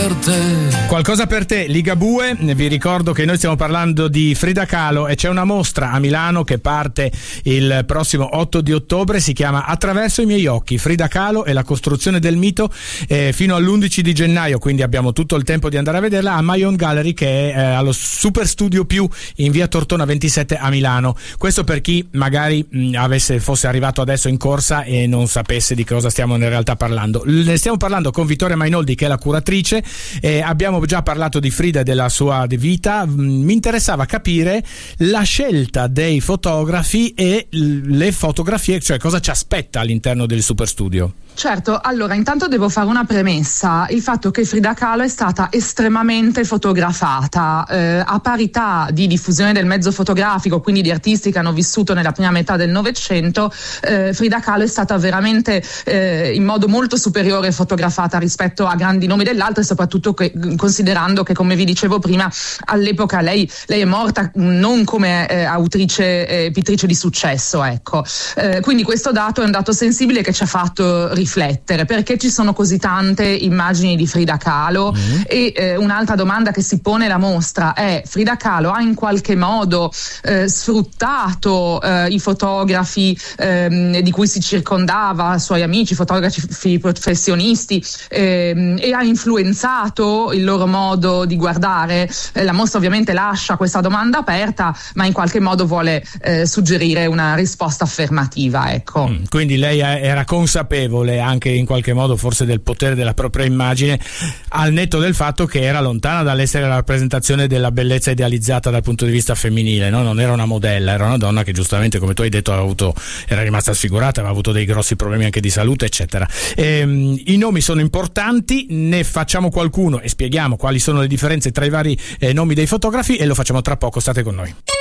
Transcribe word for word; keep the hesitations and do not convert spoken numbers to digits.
per te. Qualcosa per te, Ligabue. Vi ricordo che noi stiamo parlando di Frida Kahlo e c'è una mostra a Milano che parte il prossimo otto di ottobre, si chiama Attraverso i miei occhi, Frida Kahlo e la costruzione del mito, eh, fino all'undici di gennaio, quindi abbiamo tutto il tempo di andare a vederla a My Own Gallery, che è eh, allo Super Studio Più in via Tortona ventisette a Milano. Questo per chi magari mh, avesse fosse arrivato adesso in corsa e non sapesse di cosa stiamo in realtà parlando. Ne stiamo parlando con Vittoria Mainoldi, che è la curatrice. Eh, abbiamo già parlato di Frida e della sua vita. Mi interessava capire la scelta dei fotografi e le fotografie, cioè cosa ci aspetta all'interno del Super Studio. Certo, allora intanto devo fare una premessa, il fatto che Frida Kahlo è stata estremamente fotografata, eh, a parità di diffusione del mezzo fotografico, quindi di artisti che hanno vissuto nella prima metà del Novecento, eh, Frida Kahlo è stata veramente eh, in modo molto superiore fotografata rispetto a grandi nomi dell'altro, e soprattutto che, considerando che, come vi dicevo prima, all'epoca lei, lei è morta non come eh, autrice, eh, pittrice di successo, ecco. Eh, quindi questo dato è un dato sensibile che ci ha fatto riflettere. Riflettere perché ci sono così tante immagini di Frida Kahlo. Mm-hmm. E eh, un'altra domanda che si pone la mostra è: Frida Kahlo ha in qualche modo eh, sfruttato eh, i fotografi eh, di cui si circondava, suoi amici, fotografi professionisti, eh, e ha influenzato il loro modo di guardare? Eh, la mostra ovviamente lascia questa domanda aperta, ma in qualche modo vuole eh, suggerire una risposta affermativa, ecco. Mm, quindi lei era consapevole anche in qualche modo forse del potere della propria immagine, al netto del fatto che era lontana dall'essere la rappresentazione della bellezza idealizzata dal punto di vista femminile, no? Non era una modella, era una donna che giustamente, come tu hai detto, aveva avuto, era rimasta sfigurata, aveva avuto dei grossi problemi anche di salute, eccetera. E, i nomi sono importanti, ne facciamo qualcuno e spieghiamo quali sono le differenze tra i vari eh, nomi dei fotografi, e lo facciamo tra poco. State con noi.